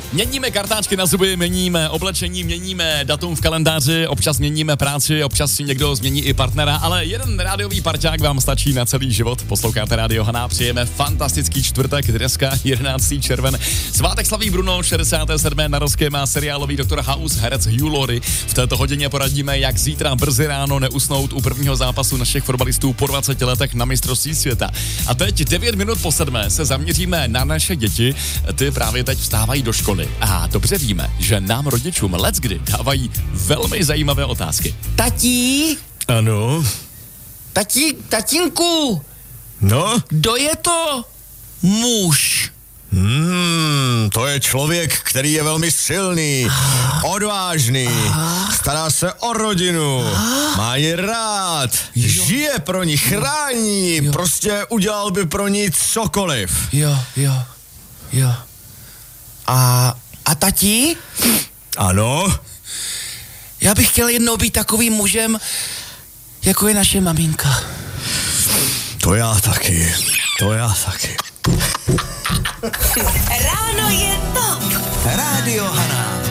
Měníme kartáčky na zuby, měníme oblečení, měníme datum v kalendáři, občas měníme práci, občas si někdo změní i partnera, ale jeden rádiový parťák vám stačí na celý život. Posloucháte Radio Haná, přijeme fantastický čtvrtek, dneska 11. červen. Svátek slaví Bruno, 67. narozené má seriálový Dr. House, herec Hugh Laurie. V této hodině poradíme, jak zítra brzy ráno neusnout u prvního zápasu našich fotbalistů po 20 letech na mistrovství světa. A teď 9 minut po 7 se zaměříme na naše děti. Ty právě teď vstávají do školy. A dobře víme, že nám rodičům leckdy dávají velmi zajímavé otázky. Tatí? Ano? Tatínku? No? Kdo je to muž? To je člověk, který je velmi silný, odvážný, stará se o rodinu, má ji rád, žije pro ní, chrání, prostě udělal by pro ní cokoliv. Jo. A tatí? Ano? Já bych chtěl jednou být takovým mužem, jako je naše maminka. To já taky. Ráno je top. Radio Haná.